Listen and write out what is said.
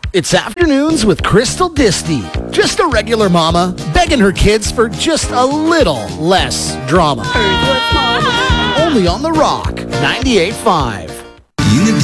It's Afternoons with Crystal Disty. Just a regular mama begging her kids for just a little less drama. Only on The Rock 98.5.